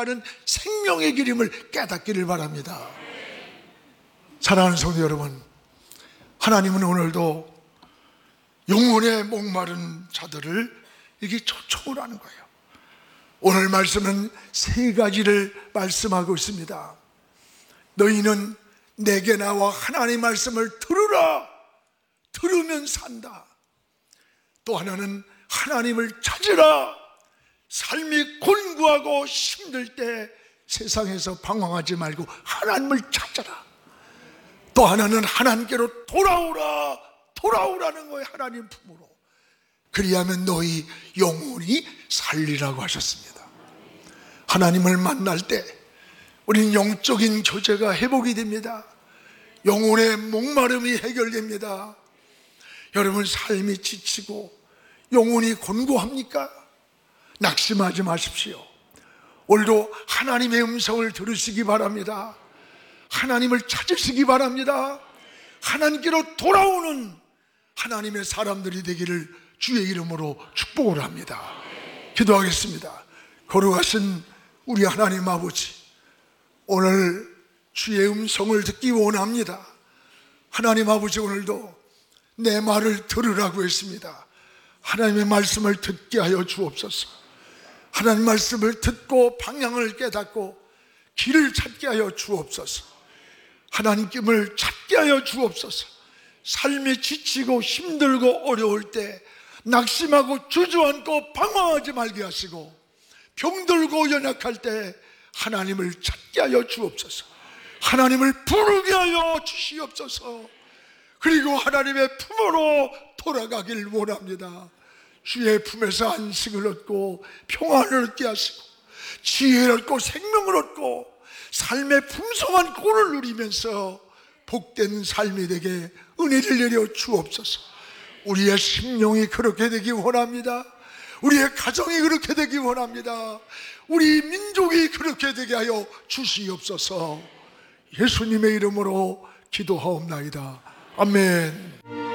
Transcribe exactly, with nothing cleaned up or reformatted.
가는 생명의 길임을 깨닫기를 바랍니다. 사랑하는 성도 여러분, 하나님은 오늘도 영혼에 목마른 자들을 이렇게 초청을 하는 거예요. 오늘 말씀은 세 가지를 말씀하고 있습니다. 너희는 내게 나와 하나님의 말씀을 들으라. 들으면 산다. 또 하나는 하나님을 찾으라. 삶이 곤고하고 힘들 때 세상에서 방황하지 말고 하나님을 찾아라. 또 하나는 하나님께로 돌아오라. 돌아오라는 거예요. 하나님 품으로. 그리하면 너희 영혼이 살리라고 하셨습니다. 하나님을 만날 때 우리는 영적인 교제가 회복이 됩니다. 영혼의 목마름이 해결됩니다. 여러분, 삶이 지치고 영혼이 곤고합니까? 낙심하지 마십시오. 오늘도 하나님의 음성을 들으시기 바랍니다. 하나님을 찾으시기 바랍니다. 하나님께로 돌아오는 하나님의 사람들이 되기를 주의 이름으로 축복을 합니다. 기도하겠습니다. 거룩하신 우리 하나님 아버지, 오늘 주의 음성을 듣기 원합니다. 하나님 아버지, 오늘도 내 말을 들으라고 했습니다. 하나님의 말씀을 듣게 하여 주옵소서. 하나님 말씀을 듣고 방향을 깨닫고 길을 찾게 하여 주옵소서. 하나님께를 찾게 하여 주옵소서. 삶이 지치고 힘들고 어려울 때 낙심하고 주저앉고 방황하지 말게 하시고, 병들고 연약할 때 하나님을 찾게 하여 주옵소서. 하나님을 부르게 하여 주시옵소서. 그리고 하나님의 품으로 돌아가길 원합니다. 주의 품에서 안식을 얻고 평안을 얻게 하시고 지혜를 얻고 생명을 얻고 삶의 풍성한 꼴을 누리면서 복된 삶이 되게 은혜를 내려 주옵소서. 우리의 심령이 그렇게 되기 원합니다. 우리의 가정이 그렇게 되기 원합니다. 우리 민족이 그렇게 되게 하여 주시옵소서. 예수님의 이름으로 기도하옵나이다. 아멘.